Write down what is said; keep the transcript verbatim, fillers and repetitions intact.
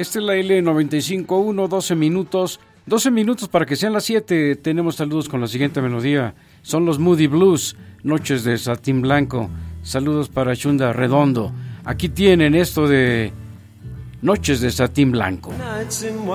Esta es la L noventa y cinco punto uno, doce minutos. doce minutos para que sean las siete. Tenemos saludos con la siguiente melodía. Son los Moody Blues, Noches de Satín Blanco. Saludos para Chunda Redondo. Aquí tienen esto de Noches de Satín Blanco.